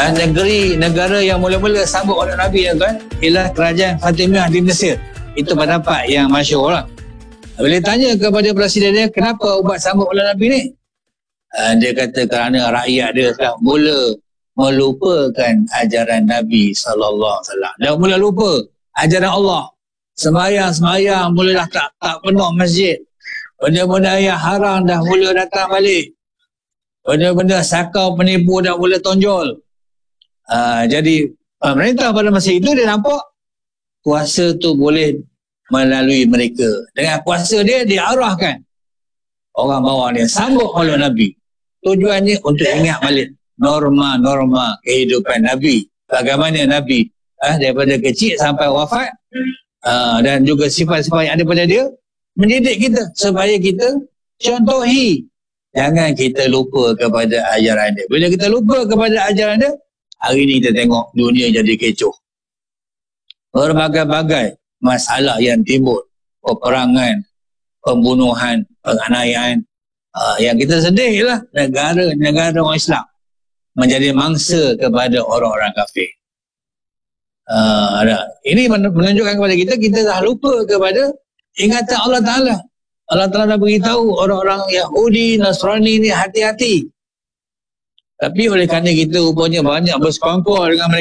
negara yang mula-mula sambut oleh Nabi kan, ialah kerajaan Fatimiyah di Mesir. Itu pendapat yang masyhur lah. Bila tanya kepada presiden dia, kenapa ubat sambut oleh Nabi ni? Dia kata kerana rakyat dia telah mula melupakan ajaran Nabi SAW. Dah mula lupa ajaran Allah. Semayang mula dah tak penuh masjid. Benda-benda yang haram dah mula datang balik. Benda-benda sakau penipu dah mula tonjol. Jadi pemerintah pada masa itu dia nampak kuasa tu boleh melalui mereka. Dengan kuasa dia diarahkan orang bawah ni sambut oleh Nabi. Tujuannya untuk ingat balik norma-norma kehidupan Nabi. Bagaimana Nabi daripada kecil sampai wafat, dan juga sifat-sifat yang ada pada dia, mendidik kita supaya kita contohi. Jangan kita lupa kepada ajaran dia. Bila kita lupa kepada ajaran dia, hari ni kita tengok dunia jadi kecoh. Berbagai-bagai masalah yang timbul. Peperangan, pembunuhan, penganiayaan. Yang kita sedih lah negara orang Islam menjadi mangsa kepada orang-orang kafir. Ini menunjukkan kepada kita dah lupa kepada ingatan Allah Ta'ala. Allah Ta'ala dah beritahu orang-orang Yahudi, Nasrani ni hati-hati. Tapi oleh kerana kita rupanya banyak bersekongkol dengan mereka,